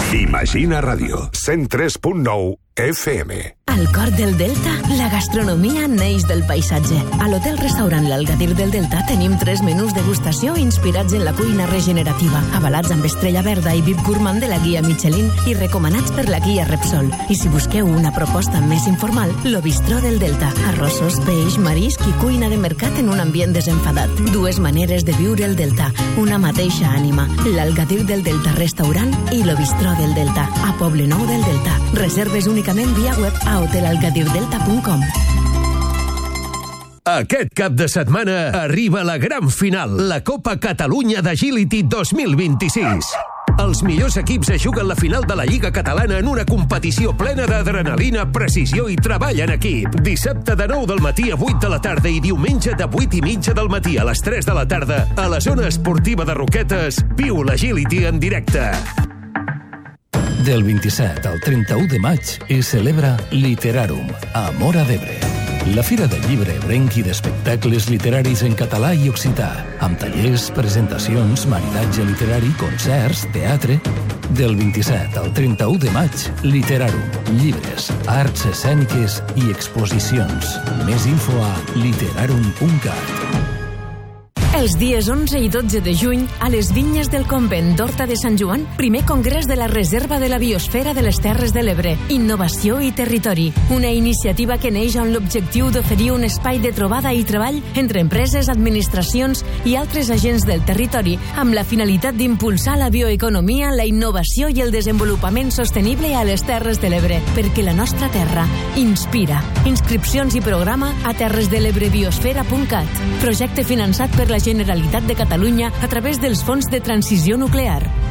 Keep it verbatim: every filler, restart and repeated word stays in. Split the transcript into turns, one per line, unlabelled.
Imagina Ràdio, cent tres punt nou F M.
Al cor del Delta, la gastronomia neix del paisatge. A l'hotel-restaurant L'Algadir del Delta tenim tres menús degustació inspirats en la cuina regenerativa, avalats amb estrella verda i V I P Gourmand de la guia Michelin i recomanats per la guia Repsol. I si busqueu una proposta més informal, lo Bistró del Delta. Arrossos, peix, marisc i cuina de mercat en un ambient desenfadat. Dues maneres de viure el Delta, una mateixa ànima. L'Algadir del Delta Restaurant i lo Bistró del Delta, a Poblenou del Delta. Reserves únicament via web a hotel algadir delta punt com.
Aquest cap de setmana arriba la gran final, la Copa Catalunya d'Agility dos mil vint-i-sis. Els millors equips es juguen la final de la Lliga Catalana en una competició plena d'adrenalina, precisió i treball en equip. Dissabte de nou del matí a vuit de la tarda i diumenge de vuit i mitja del matí a les tres de la tarda a la zona esportiva de Roquetes. Viu l'Agility en directe.
Del vint-i-set al trenta-u de maig es celebra Literarum, a Móra d'Ebre. La fira del llibre ebrenc i d'espectacles literaris en català i occità, amb tallers, presentacions, maridatge literari, concerts, teatre. Del vint-i-set al trenta-u de maig, Literarum, llibres, arts escèniques i exposicions. Més info a literarum punt cat.
Els dies onze i dotze de juny, a les vinyes del convent d'Horta de Sant Joan, primer congrés de la Reserva de la Biosfera de les Terres de l'Ebre, Innovació i Territori. Una iniciativa que neix amb l'objectiu d'oferir un espai de trobada i treball entre empreses, administracions i altres agents del territori, amb la finalitat d'impulsar la bioeconomia, la innovació i el desenvolupament sostenible a les Terres de l'Ebre, perquè la nostra terra inspira. Inscripcions i programa a terresdelebrebiosfera punt cat. Projecte finançat per la Generalitat de Catalunya a través dels fons de transició nuclear.